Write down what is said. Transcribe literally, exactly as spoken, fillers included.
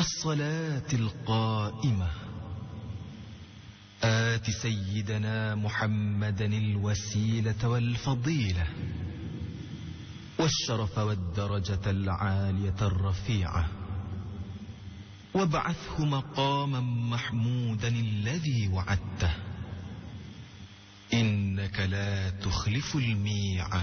والصلاة القائمة آت سيدنا محمدا الوسيلة والفضيلة والشرف والدرجة العالية الرفيعة وابعثه مقاما محمودا الذي وعدته إنك لا تخلف الميعاد.